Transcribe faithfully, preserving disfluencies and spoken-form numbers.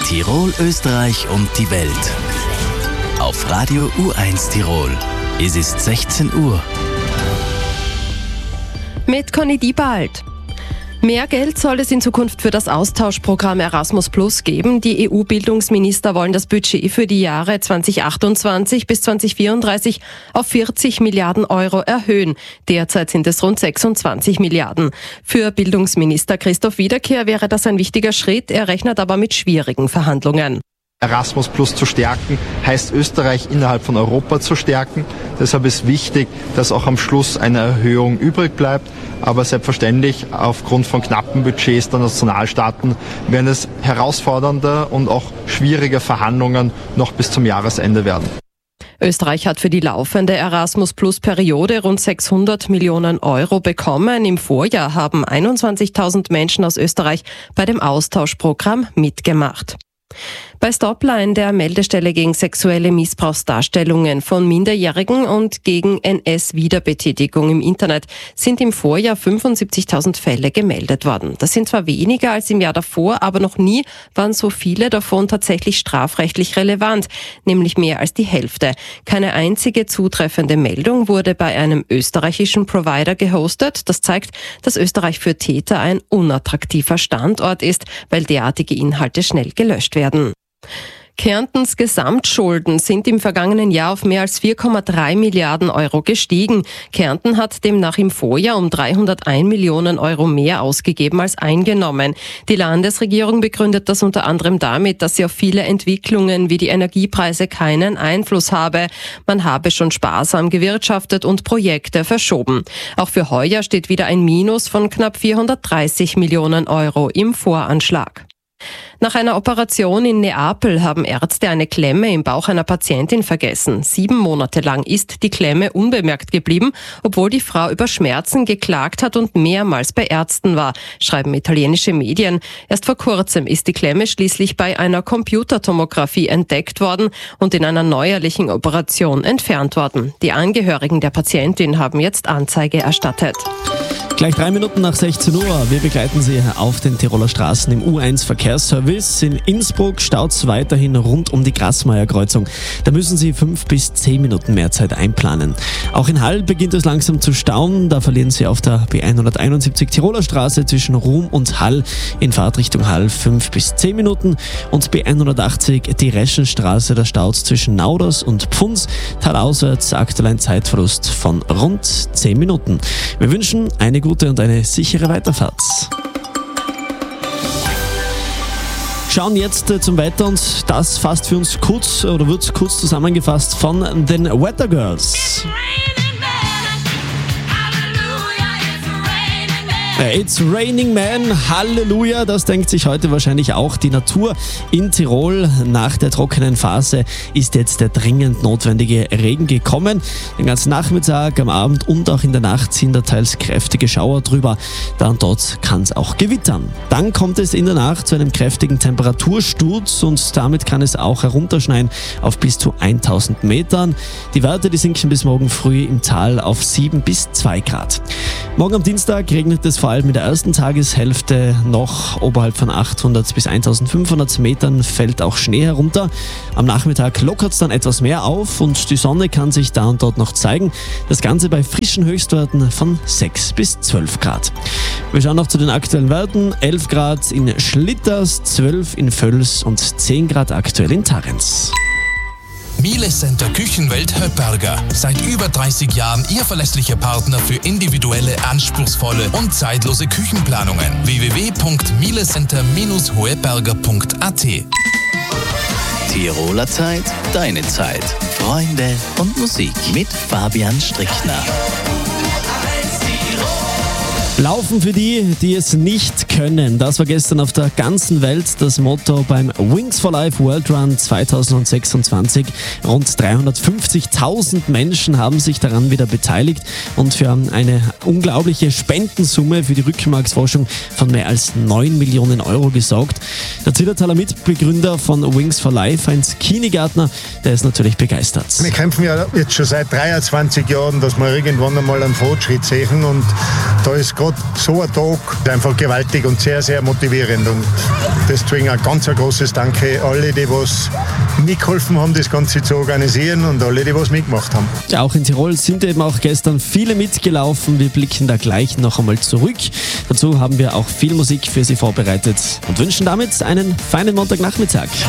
Tirol, Österreich und die Welt. Auf Radio U eins Tirol. Es ist sechzehn Uhr. Mit Conny Diebald. Mehr Geld soll es in Zukunft für das Austauschprogramm Erasmus Plus geben. Die E U-Bildungsminister wollen das Budget für die Jahre zweitausendachtundzwanzig bis zweitausendvierunddreißig auf vierzig Milliarden Euro erhöhen. Derzeit sind es rund sechsundzwanzig Milliarden. Für Bildungsminister Christoph Wiederkehr wäre das ein wichtiger Schritt. Er rechnet aber mit schwierigen Verhandlungen. Erasmus Plus zu stärken, heißt Österreich innerhalb von Europa zu stärken. Deshalb ist wichtig, dass auch am Schluss eine Erhöhung übrig bleibt. Aber selbstverständlich, aufgrund von knappen Budgets der Nationalstaaten werden es herausfordernde und auch schwierige Verhandlungen noch bis zum Jahresende werden. Österreich hat für die laufende Erasmus-Plus-Periode rund sechshundert Millionen Euro bekommen. Im Vorjahr haben einundzwanzigtausend Menschen aus Österreich bei dem Austauschprogramm mitgemacht. Bei Stopline, der Meldestelle gegen sexuelle Missbrauchsdarstellungen von Minderjährigen und gegen N S-Wiederbetätigung im Internet, sind im Vorjahr fünfundsiebzigtausend Fälle gemeldet worden. Das sind zwar weniger als im Jahr davor, aber noch nie waren so viele davon tatsächlich strafrechtlich relevant, nämlich mehr als die Hälfte. Keine einzige zutreffende Meldung wurde bei einem österreichischen Provider gehostet. Das zeigt, dass Österreich für Täter ein unattraktiver Standort ist, weil derartige Inhalte schnell gelöscht werden. Kärntens Gesamtschulden sind im vergangenen Jahr auf mehr als vier Komma drei Milliarden Euro gestiegen. Kärnten hat demnach im Vorjahr um dreihundertein Millionen Euro mehr ausgegeben als eingenommen. Die Landesregierung begründet das unter anderem damit, dass sie auf viele Entwicklungen wie die Energiepreise keinen Einfluss habe. Man habe schon sparsam gewirtschaftet und Projekte verschoben. Auch für heuer steht wieder ein Minus von knapp vierhundertdreißig Millionen Euro im Voranschlag. Nach einer Operation in Neapel haben Ärzte eine Klemme im Bauch einer Patientin vergessen. Sieben Monate lang ist die Klemme unbemerkt geblieben, obwohl die Frau über Schmerzen geklagt hat und mehrmals bei Ärzten war, schreiben italienische Medien. Erst vor kurzem ist die Klemme schließlich bei einer Computertomographie entdeckt worden und in einer neuerlichen Operation entfernt worden. Die Angehörigen der Patientin haben jetzt Anzeige erstattet. Gleich drei Minuten nach sechzehn Uhr. Wir begleiten Sie auf den Tiroler Straßen im U eins Verkehrsservice. In Innsbruck staut's weiterhin rund um die Grasmeier-Kreuzung. Da müssen Sie fünf bis zehn Minuten mehr Zeit einplanen. Auch in Hall beginnt es langsam zu stauen. Da verlieren Sie auf der B hunderteinundsiebzig Tiroler Straße zwischen Ruhm und Hall in Fahrtrichtung Hall fünf bis zehn Minuten. Und B hundertachtzig die Reschenstraße, da staut's zwischen Nauders und Pfunds. Talauswärts aktuell ein Zeitverlust von rund zehn Minuten. Wir wünschen eine gute und eine sichere Weiterfahrt. Schauen jetzt zum Wetter und das fasst für uns kurz oder wird kurz zusammengefasst von den Weather Girls. It's raining man, Halleluja, das denkt sich heute wahrscheinlich auch die Natur in Tirol. Nach der trockenen Phase ist jetzt der dringend notwendige Regen gekommen. Den ganzen Nachmittag, am Abend und auch in der Nacht ziehen da teils kräftige Schauer drüber. Da und dort kann es auch gewittern. Dann kommt es in der Nacht zu einem kräftigen Temperatursturz und damit kann es auch herunterschneien auf bis zu tausend Metern. Die Werte, die sinken bis morgen früh im Tal auf sieben bis zwei Grad. Morgen am Dienstag regnet es vor allem in der ersten Tageshälfte noch. Oberhalb von achthundert bis eintausendfünfhundert Metern fällt auch Schnee herunter. Am Nachmittag lockert es dann etwas mehr auf und die Sonne kann sich da und dort noch zeigen. Das Ganze bei frischen Höchstwerten von sechs bis zwölf Grad. Wir schauen noch zu den aktuellen Werten. elf Grad in Schlitters, zwölf in Völs und zehn Grad aktuell in Tarenz. Miele Center Küchenwelt Höpperger. Seit über dreißig Jahren Ihr verlässlicher Partner für individuelle, anspruchsvolle und zeitlose Küchenplanungen. w w w punkt mielecenter Bindestrich hoeberger punkt a t. Tiroler Zeit, deine Zeit. Freunde und Musik mit Fabian Strickner. Laufen für die, die es nicht können. Das war gestern auf der ganzen Welt das Motto beim Wings for Life World Run zweitausendsechsundzwanzig. Rund dreihundertfünfzigtausend Menschen haben sich daran wieder beteiligt und für eine unglaubliche Spendensumme für die Rückenmarksforschung von mehr als neun Millionen Euro gesorgt. Der Zillertaler Mitbegründer von Wings for Life, Heinz Kienigärtner, der ist natürlich begeistert. Wir kämpfen ja jetzt schon seit dreiundzwanzig Jahren, dass wir irgendwann einmal einen Fortschritt sehen und da ist gerade so ein Tag ist einfach gewaltig und sehr, sehr motivierend. Und deswegen ein ganz ein großes Danke alle, die was mitgeholfen haben, das Ganze zu organisieren und alle, die was mitgemacht haben. Ja, auch in Tirol sind eben auch gestern viele mitgelaufen. Wir blicken da gleich noch einmal zurück. Dazu haben wir auch viel Musik für Sie vorbereitet und wünschen damit einen feinen Montagnachmittag.